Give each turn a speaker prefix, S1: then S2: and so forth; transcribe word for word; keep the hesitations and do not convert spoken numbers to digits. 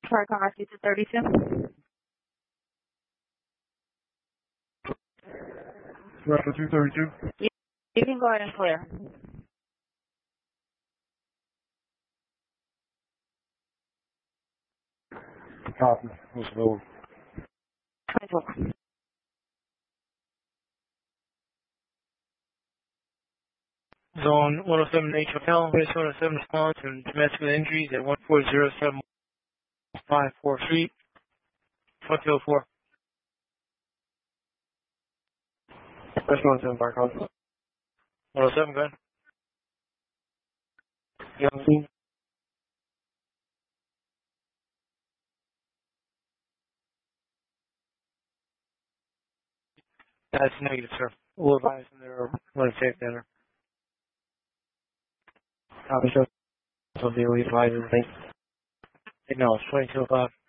S1: Car car two thirty-two.
S2: Rapid two thirty-two.
S1: You, you can go ahead and clear.
S2: Copy. What's the load?
S1: twenty-four.
S3: Zone one oh seven H Hotel, one oh seven response and domestic injuries at one four zero seven five four Street, twenty oh four.
S2: That's one seven Park House.
S3: one oh seven, go ahead.
S2: You on the scene?
S3: That's negative, sir. We'll advise them they're going to take that.
S2: Copy, sir. So, be advised. Thanks.
S3: No, it's twenty-two oh five.